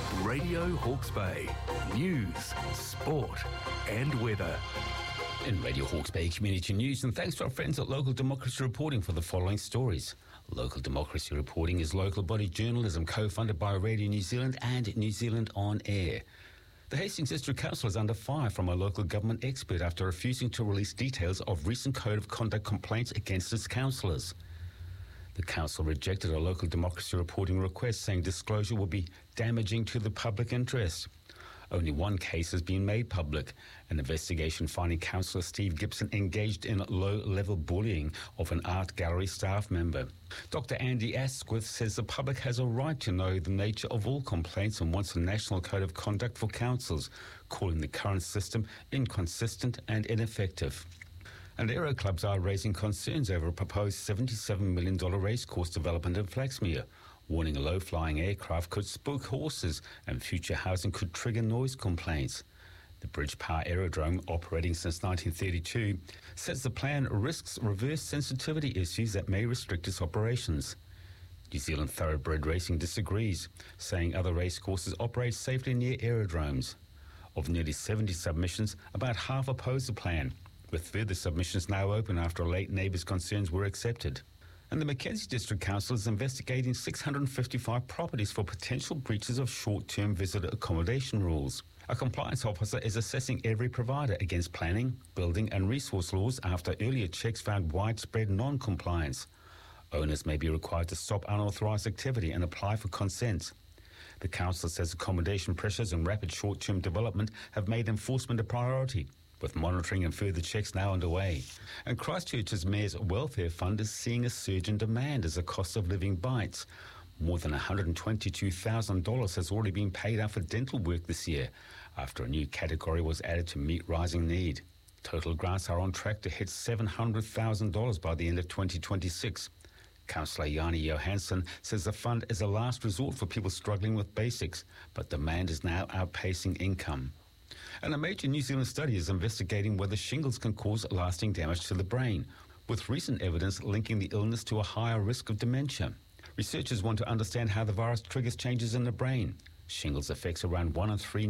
Radio Hawke's Bay. News, sport and weather. In Radio Hawke's Bay Community News, and thanks to our friends at Local Democracy Reporting for the following stories. Local Democracy Reporting is local body journalism co-funded by Radio New Zealand and New Zealand On Air. The Hastings District Council is under fire from a local government expert after refusing to release details of recent Code of Conduct complaints against its councillors. The council rejected a Local Democracy Reporting request, saying disclosure will be damaging to the public interest. Only one case has been made public, an investigation finding Councillor Steve Gibson engaged in low-level bullying of an art gallery staff member. Dr. Andy Asquith says the public has a right to know the nature of all complaints and wants a national code of conduct for councils, calling the current system inconsistent and ineffective. And aero clubs are raising concerns over a proposed $77 million racecourse development in Flaxmere, warning a low-flying aircraft could spook horses and future housing could trigger noise complaints. The Bridge Power Aerodrome, operating since 1932, says the plan risks reverse sensitivity issues that may restrict its operations. New Zealand Thoroughbred Racing disagrees, saying other racecourses operate safely near aerodromes. Of nearly 70 submissions, about half oppose the plan, with further submissions now open after a late neighbour's concerns were accepted. And the Mackenzie District Council is investigating 655 properties for potential breaches of short-term visitor accommodation rules. A compliance officer is assessing every provider against planning, building and resource laws after earlier checks found widespread non-compliance. Owners may be required to stop unauthorised activity and apply for consent. The council says accommodation pressures and rapid short-term development have made enforcement a priority, with monitoring and further checks now underway. And Christchurch's Mayor's Welfare Fund is seeing a surge in demand as the cost of living bites. More than $122,000 has already been paid out for dental work this year, after a new category was added to meet rising need. Total grants are on track to hit $700,000 by the end of 2026. Councillor Yanni Johansson says the fund is a last resort for people struggling with basics, but demand is now outpacing income. And a major New Zealand study is investigating whether shingles can cause lasting damage to the brain, with recent evidence linking the illness to a higher risk of dementia. Researchers want to understand how the virus triggers changes in the brain. Shingles affects around 1 in 3